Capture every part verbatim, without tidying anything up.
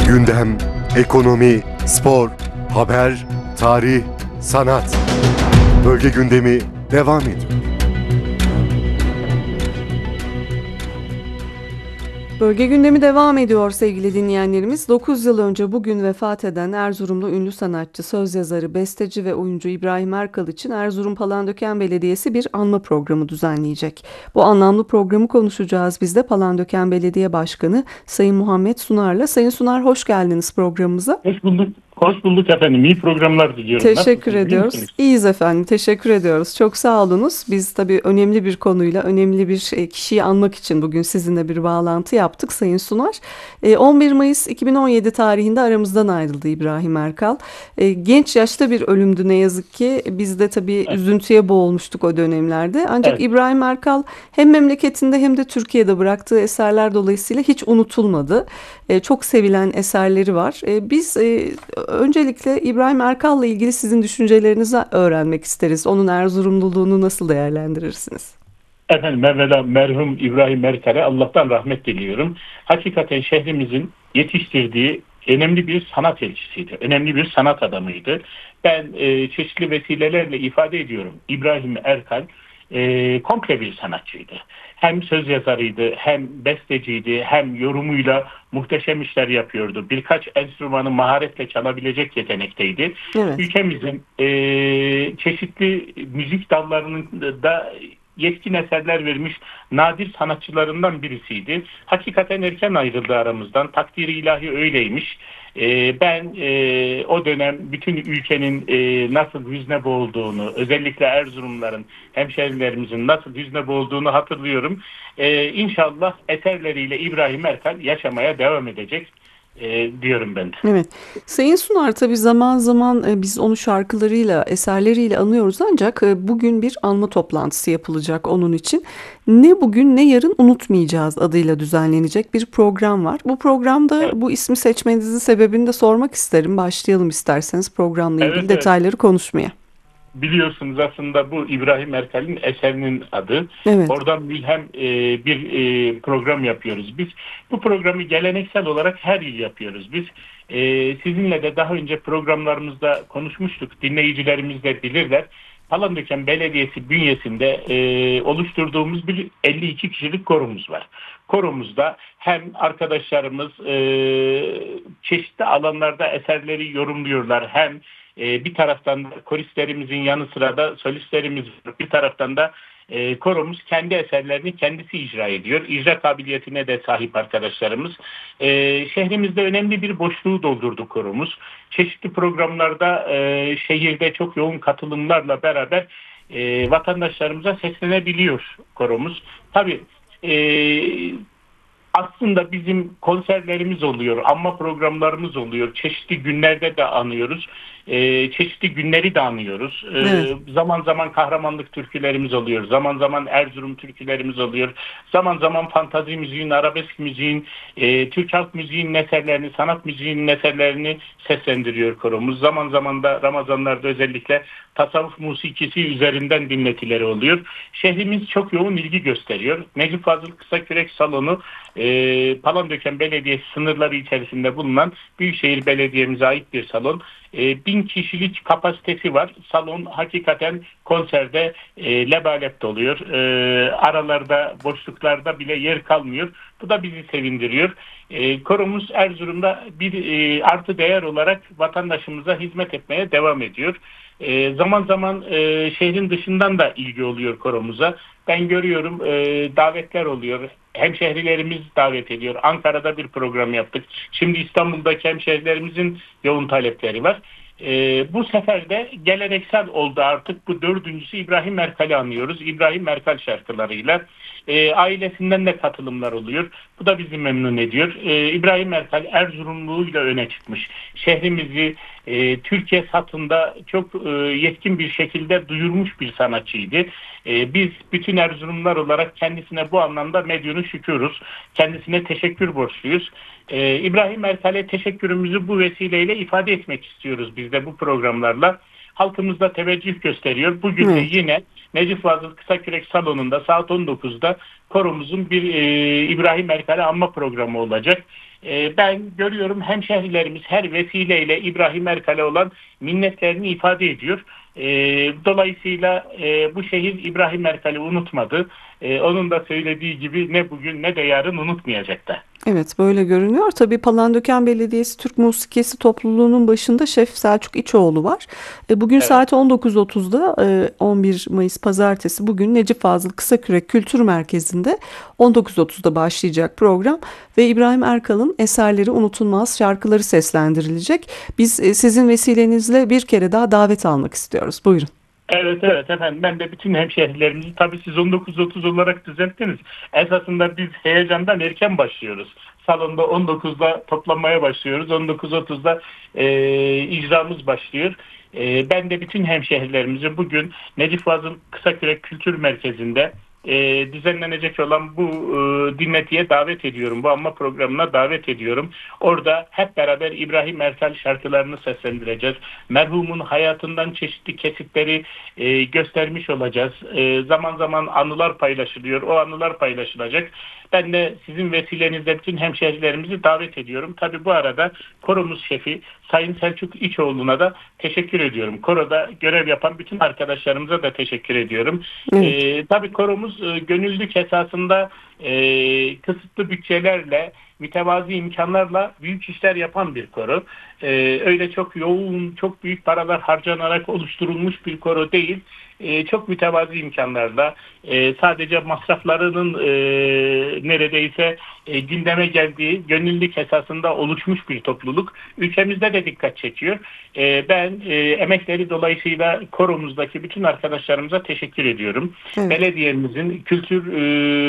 Gündem, ekonomi, spor, haber, tarih, sanat. Bölge gündemi devam ediyor. Bölge gündemi devam ediyor sevgili dinleyenlerimiz. dokuz yıl önce bugün vefat eden Erzurumlu ünlü sanatçı, söz yazarı, besteci ve oyuncu İbrahim Erkal için Erzurum Palandöken Belediyesi bir anma programı düzenleyecek. Bu anlamlı programı konuşacağız biz de Palandöken Belediye Başkanı Sayın Muhammed Sunar'la. Sayın Sunar, hoş geldiniz programımıza. Hoş bulduk. Hoş bulduk efendim. İyi programlar diliyorum. Teşekkür Nasılsınız, ediyoruz. İyiyiz efendim. Teşekkür ediyoruz. Çok sağ olunuz. Biz tabii önemli bir konuyla, önemli bir kişiyi anmak için bugün sizinle bir bağlantı yaptık Sayın Sunar. on bir Mayıs iki bin on yedi tarihinde aramızdan ayrıldı İbrahim Erkal. Genç yaşta bir ölümdü ne yazık ki. Biz de tabii evet. üzüntüye boğulmuştuk o dönemlerde. Ancak evet. İbrahim Erkal hem memleketinde hem de Türkiye'de bıraktığı eserler dolayısıyla hiç unutulmadı. Çok sevilen eserleri var. Biz öncelikle İbrahim Erkal'la ilgili sizin düşüncelerinizi öğrenmek isteriz. Onun Erzurumluluğunu nasıl değerlendirirsiniz? Efendim evvela merhum İbrahim Erkal'e Allah'tan rahmet diliyorum. Hakikaten şehrimizin yetiştirdiği önemli bir sanat elçisiydi. Önemli bir sanat adamıydı. Ben e, çeşitli vesilelerle ifade ediyorum. İbrahim Erkal e, komple bir sanatçıydı. Hem söz yazarıydı, hem besteciydi, hem yorumuyla muhteşem işler yapıyordu. Birkaç enstrümanı maharetle çalabilecek yetenekteydi. Evet. Ülkemizin e, çeşitli müzik dallarının da yetkin eserler vermiş nadir sanatçılarından birisiydi. Hakikaten erken ayrıldı aramızdan. Takdiri ilahi öyleymiş. Ee, ben e, o dönem bütün ülkenin e, nasıl hüzne boğulduğunu, özellikle Erzurumların, hemşehrilerimizin nasıl hüzne boğulduğunu hatırlıyorum. Ee, İnşallah eserleriyle İbrahim Erkal yaşamaya devam edecek. E, diyorum ben de. Evet. Sayın Sunar, tabii zaman zaman e, biz onu şarkılarıyla, eserleriyle anıyoruz ancak e, bugün bir anma toplantısı yapılacak onun için. Ne bugün ne yarın unutmayacağız adıyla düzenlenecek bir program var. Bu programda evet. bu ismi seçmenizin sebebini de sormak isterim. Başlayalım isterseniz programla ilgili evet, detayları evet. konuşmaya. Biliyorsunuz aslında bu İbrahim Erkal'in eserinin adı. Evet. Oradan milhem e, bir e, program yapıyoruz biz. Bu programı geleneksel olarak her yıl yapıyoruz biz. E, sizinle de daha önce programlarımızda konuşmuştuk. Dinleyicilerimiz de bilirler. Palandöken Belediyesi bünyesinde e, oluşturduğumuz bir elli iki kişilik koromuz var. Koromuzda hem arkadaşlarımız e, çeşitli alanlarda eserleri yorumluyorlar, hem bir taraftan da koristlerimizin yanı sıra da solistlerimiz var. Bir taraftan da e, koromuz kendi eserlerini kendisi icra ediyor. İcra kabiliyetine de sahip arkadaşlarımız. E, şehrimizde önemli bir boşluğu doldurdu koromuz. Çeşitli programlarda e, şehirde çok yoğun katılımlarla beraber e, vatandaşlarımıza seslenebiliyor koromuz. Tabii e, aslında bizim konserlerimiz oluyor, anma programlarımız oluyor. Çeşitli günlerde de anıyoruz. Ee, çeşitli günleri de anıyoruz. Ee, evet. Zaman zaman kahramanlık türkülerimiz oluyor. Zaman zaman Erzurum türkülerimiz oluyor. Zaman zaman fantazi müziğin, arabesk müziğin, e, Türk halk müziğinin eserlerini, sanat müziğinin eserlerini seslendiriyor koromuz. Zaman zaman da Ramazanlarda özellikle tasavvuf musikisi üzerinden dinletileri oluyor. Şehrimiz çok yoğun ilgi gösteriyor. Necip Fazıl Kısakürek Salonu e, Palandöken Belediyesi sınırları içerisinde bulunan Büyükşehir Belediye'mize ait bir salon. E, bin kişilik kapasitesi var. Salon hakikaten konserde e, lebalep doluyor. E, aralarda, boşluklarda bile yer kalmıyor. Bu da bizi sevindiriyor. E, koromuz Erzurum'da bir e, artı değer olarak vatandaşımıza hizmet etmeye devam ediyor. E, zaman zaman e, şehrin dışından da ilgi oluyor koromuza. Ben görüyorum e, davetler oluyor. Hemşehrilerimiz davet ediyor. Ankara'da bir program yaptık. Şimdi İstanbul'daki hemşehrilerimizin yoğun talepleri var. Ee, bu sefer de geleneksel oldu artık. Bu dördüncüsü İbrahim Erkal'i anıyoruz. İbrahim Erkal şarkılarıyla. Ee, ailesinden de katılımlar oluyor. Bu da bizi memnun ediyor. Ee, İbrahim Erkal Erzurumluğuyla öne çıkmış. Şehrimizi e, Türkiye satında çok e, yetkin bir şekilde duyurmuş bir sanatçıydı. E, biz bütün Erzurumlar olarak kendisine bu anlamda medyunu şükürüz. Kendisine teşekkür borçluyuz. Ee, İbrahim Erkal'e teşekkürümüzü bu vesileyle ifade etmek istiyoruz biz de bu programlarla. halkımız da teveccüh gösteriyor. Bugün Hı. de yine Necip Fazıl Kısakürek Salonu'nda saat on dokuzda koromuzun bir e, İbrahim Erkal'e anma programı olacak. E, ben görüyorum hemşehrilerimiz her vesileyle İbrahim Erkal'e olan minnetlerini ifade ediyor. E, dolayısıyla e, bu şehir İbrahim Erkal'i unutmadı. E, onun da söylediği gibi ne bugün ne de yarın unutmayacak da. Evet, böyle görünüyor. Tabii Palandöken Belediyesi Türk Musikisi Topluluğu'nun başında Şef Selçuk İçoğlu var. E, Bugün Evet. saat on dokuz otuzda e, on bir Mayıs Pazartesi bugün Necip Fazıl Kısakürek Kültür Merkezi'nde on dokuz otuzda başlayacak program ve İbrahim Erkal'ın eserleri unutulmaz şarkıları seslendirilecek. Biz e, sizin vesilenizle bir kere daha davet almak istiyoruz. Buyurun. Evet evet efendim, ben de bütün hemşehrilerimizi, tabii siz on dokuz otuz olarak düzelttiniz. Esasında biz heyecandan erken başlıyoruz. Salonda on dokuzda toplanmaya başlıyoruz. on dokuz otuzda e, icramız başlıyor. E, ben de bütün hemşehrilerimizi bugün Necip Fazıl Kısakürek Kültür Merkezi'nde e, düzenlenecek olan bu e, dinletiye davet ediyorum. Bu anma programına davet ediyorum. Orada hep beraber İbrahim Erkal şarkılarını seslendireceğiz. Merhumun hayatından çeşitli kesitleri e, göstermiş olacağız. E, zaman zaman anılar paylaşılıyor. O anılar paylaşılacak. Ben de sizin vesilenizle bütün hemşehrilerimizi davet ediyorum. Tabii bu arada koromuz şefi Sayın Selçuk İçoğlu'na da teşekkür ediyorum. Koroda görev yapan bütün arkadaşlarımıza da teşekkür ediyorum. Evet. Ee, tabii koromuz e, gönüllülük esasında e, kısıtlı bütçelerle, mütevazi imkanlarla büyük işler yapan bir koro. Ee, öyle çok yoğun, çok büyük paralar harcanarak oluşturulmuş bir koro değil. Ee, çok mütevazi imkanlarla, e, sadece masraflarının e, neredeyse e, gündeme geldiği gönüllülük esasında oluşmuş bir topluluk. Ülkemizde de dikkat çekiyor. E, ben e, emekleri dolayısıyla koromuzdaki bütün arkadaşlarımıza teşekkür ediyorum. Evet. Belediyemizin kültür e,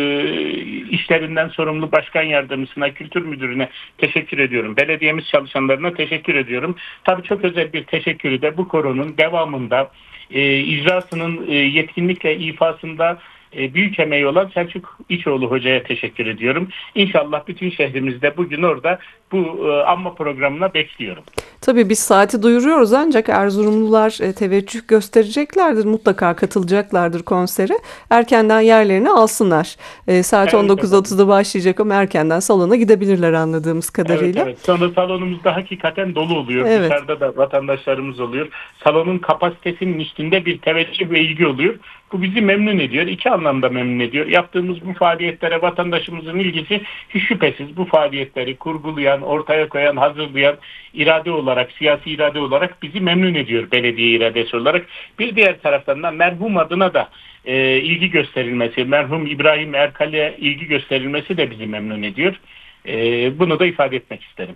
işlerinden sorumlu başkan yardımcısına, kültür müdürüne teşekkür ediyorum. Belediyemiz çalışanlarına teşekkür ediyorum. Tabii çok özel bir teşekkürü de bu koronun devamında e, icrasının e, yetkinlikle ifasında e, büyük emeği olan Selçuk İçoğlu Hoca'ya teşekkür ediyorum. İnşallah bütün şehrimizde bugün orada bu e, anma programına bekliyorum. Tabii biz saati duyuruyoruz ancak Erzurumlular e, teveccüh göstereceklerdir. Mutlaka katılacaklardır konsere. Erkenden yerlerini alsınlar. E, saat Evet, on dokuz otuzda başlayacak ama erkenden salona gidebilirler anladığımız kadarıyla. Evet, evet. Sonra salonumuzda hakikaten dolu oluyor. Evet. Dışarıda da vatandaşlarımız oluyor. Salonun kapasitesinin üstünde bir teveccüh ve ilgi oluyor. Bu bizi memnun ediyor. İki anlamda memnun ediyor. Yaptığımız bu faaliyetlere vatandaşımızın ilgisi hiç şüphesiz bu faaliyetleri kurgulayan, ortaya koyan, hazırlayan irade olarak, siyasi irade olarak bizi memnun ediyor, belediye iradesi olarak. Bir diğer taraftan da merhum adına da e, ilgi gösterilmesi, merhum İbrahim Erkal'e ilgi gösterilmesi de bizi memnun ediyor. E, bunu da ifade etmek isterim.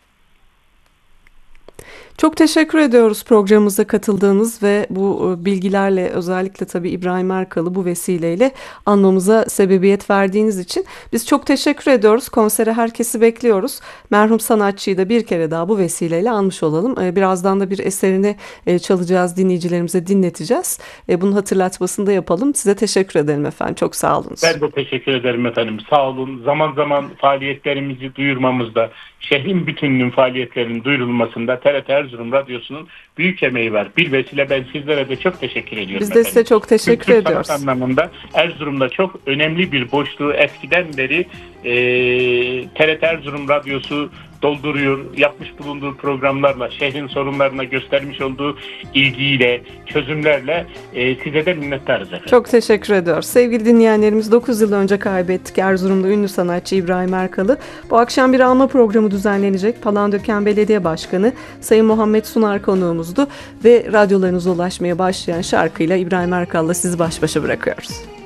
Çok teşekkür ediyoruz programımıza katıldığınız ve bu bilgilerle özellikle tabii İbrahim Erkal'ı bu vesileyle anmamıza sebebiyet verdiğiniz için. Biz çok teşekkür ediyoruz. Konsere herkesi bekliyoruz. Merhum sanatçıyı da bir kere daha bu vesileyle anmış olalım. Birazdan da bir eserini çalacağız, dinleyicilerimize dinleteceğiz. Bunun hatırlatmasını da yapalım. Size teşekkür ederim efendim. Çok sağ olun. Ben de teşekkür ederim efendim. Sağ olun. Zaman zaman faaliyetlerimizi duyurmamızda, şehrin bütününün faaliyetlerinin duyurulmasında T R T Erzurum Radyosu'nun büyük emeği var. Bir vesile ben sizlere de çok teşekkür ediyorum. Biz de size efendim. çok teşekkür Kültür ediyoruz. sanat anlamında Erzurum'da çok önemli bir boşluğu eskiden beri e, T R T Erzurum Radyosu dolduruyor. Yapmış bulunduğu programlarla, şehrin sorunlarına göstermiş olduğu ilgiyle, çözümlerle e, size de minnettarız efendim. Çok teşekkür ediyoruz. Sevgili dinleyenlerimiz, dokuz yıl önce kaybettik Erzurum'da ünlü sanatçı İbrahim Erkal'ı. Bu akşam bir anma programı düzenlenecek. Palandöken Belediye Başkanı Sayın Muhammed Sunar konuğumuzdu ve radyolarınıza ulaşmaya başlayan şarkıyla İbrahim Erkal'la sizi baş başa bırakıyoruz.